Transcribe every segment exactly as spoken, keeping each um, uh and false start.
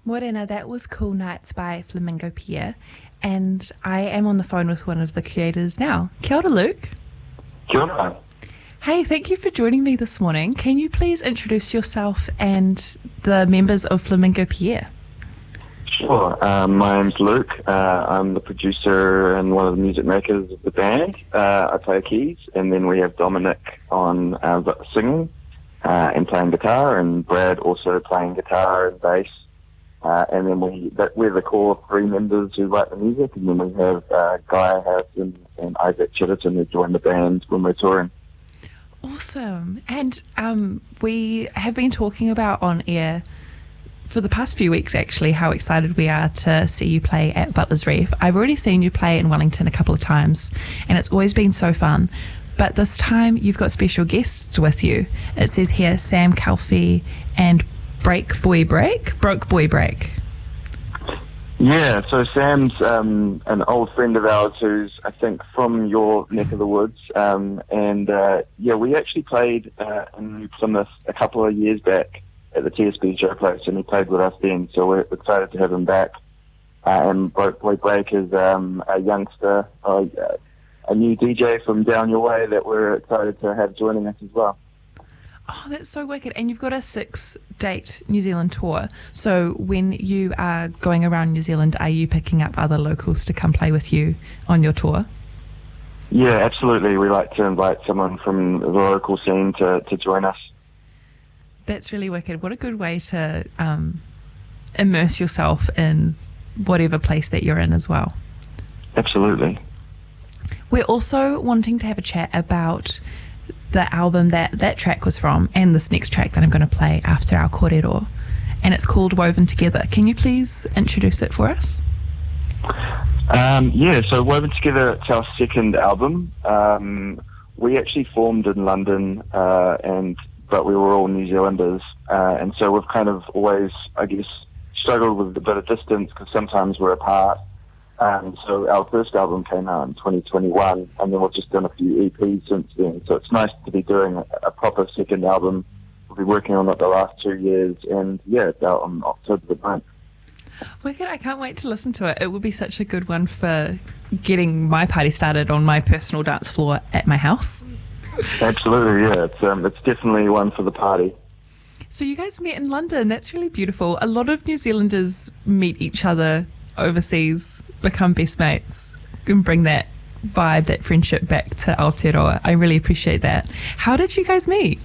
Morena, that was Cool Nights by Flamingo Pier, and I am on the phone with one of the creators now. Kia ora, Luke. Kia ora. Hey, thank you for joining me this morning. Can you please introduce yourself and the members of Flamingo Pier? Sure. Um, my name's Luke. Uh, I'm the producer and one of the music makers of the band. Uh, I play keys, and then we have Dominic on uh, singing uh, and playing guitar, and Brad also playing guitar and bass. Uh, and then we, that, we're the core three members who write the music, and then we have uh, Guy Harrison and Isaac Chitterton who join the band when we're touring. Awesome. And um, we have been talking about on air for the past few weeks, actually, how excited we are to see you play at Butler's Reef. I've already seen you play in Wellington a couple of times, and it's always been so fun. But this time you've got special guests with you. It says here Sam Calfee and Break Boy Break? Broke Boy Break. Yeah, so Sam's um, an old friend of ours who's, I think, from your neck of the woods. Um, and, uh, yeah, we actually played uh, in Plymouth a couple of years back at the T S B Showplace, and he played with us then, so we're excited to have him back. Uh, and Broke Boy Break is um, a youngster, uh, a new D J from down your way that we're excited to have joining us as well. Oh, that's so wicked. And you've got a six-date New Zealand tour. So when you are going around New Zealand, are you picking up other locals to come play with you on your tour? Yeah, absolutely. We like to invite someone from the local scene to, to join us. That's really wicked. What a good way to um, immerse yourself in whatever place that you're in as well. Absolutely. We're also wanting to have a chat about the album that that track was from, and this next track that I'm going to play after our kōrero, and it's called Woven Together. Can you please introduce it for us? Um, yeah, so Woven Together, it's our second album. Um, we actually formed in London, uh, and but we were all New Zealanders, uh, and so we've kind of always, I guess, struggled with a bit of distance because sometimes we're apart. Um, so our first album came out in twenty twenty-one, and then we've just done a few E Ps since then. So it's nice to be doing a, a proper second album. We've been working on it the last two years, and yeah, it's out on October the ninth. Wicked, I can't wait to listen to it. It will be such a good one for getting my party started on my personal dance floor at my house. Absolutely, yeah. It's, um, it's definitely one for the party. So you guys met in London. That's really beautiful. A lot of New Zealanders meet each other overseas, become best mates, and bring that vibe, that friendship back to Aotearoa. I really appreciate that. How did you guys meet?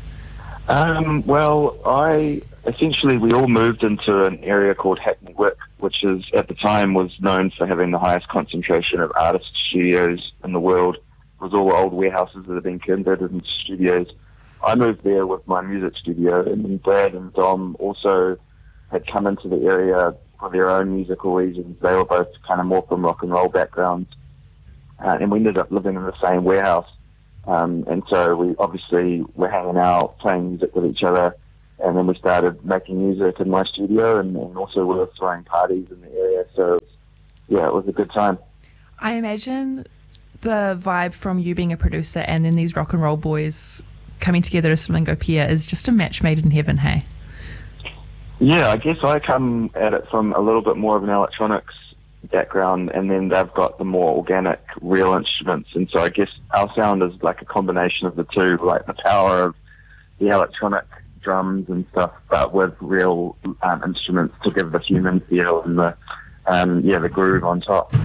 Um, well, I essentially we all moved into an area called Hackney Wick, which is at the time was known for having the highest concentration of artist studios in the world. It was all old warehouses that had been converted into studios. I moved there with my music studio, and then Brad and Dom also had come into the area for their own musical reasons. They were both kind of more from rock and roll backgrounds, uh, and we ended up living in the same warehouse. Um, and so we obviously were hanging out, playing music with each other, and then we started making music in my studio, and, and also we were throwing parties in the area. So yeah, it was a good time. I imagine the vibe from you being a producer and then these rock and roll boys coming together as Flamingo Pier is just a match made in heaven, hey? Yeah, I guess I come at it from a little bit more of an electronics background, and then they've got the more organic, real instruments. And so I guess our sound is like a combination of the two, like the power of the electronic drums and stuff, but with real um, instruments to give the human feel and the, um, yeah, the groove on top.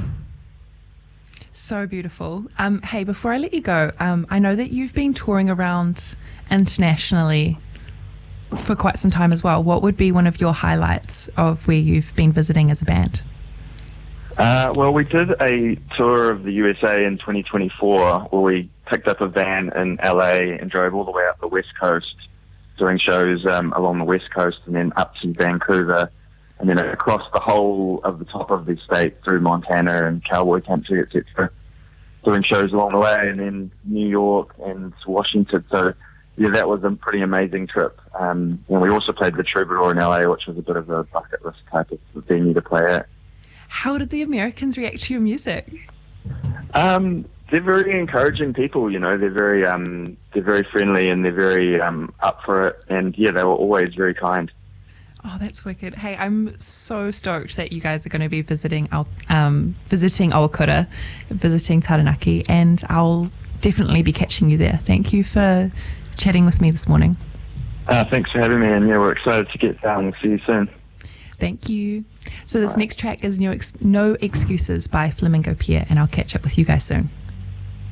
So beautiful. Um, hey, before I let you go, um, I know that you've been touring around internationally for quite some time as well. What would be one of your highlights of where you've been visiting as a band? Uh, well, we did a tour of the U S A in twenty twenty-four where we picked up a van in L A and drove all the way up the West Coast, doing shows um, along the West Coast and then up to Vancouver, and then across the whole of the top of the state through Montana and cowboy country, et cetera, doing shows along the way, and then New York and Washington. So yeah, that was a pretty amazing trip. Um, and we also played the Troubadour in L A, which was a bit of a bucket list type of venue to play at. How did the Americans react to your music? Um, they're very encouraging people, you know. They're very, um, they're very friendly and they're very um, up for it. And yeah, they were always very kind. Oh, that's wicked. Hey, I'm so stoked that you guys are going to be visiting Al- um, visiting Awakura, visiting Taranaki, and I'll definitely be catching you there. Thank you for chatting with me this morning. Uh, thanks for having me, and yeah, we're excited to get down. We'll see you soon. Thank you. So this All right. next track is No, Ex- no Excuses by Flamingo Pier, and I'll catch up with you guys soon.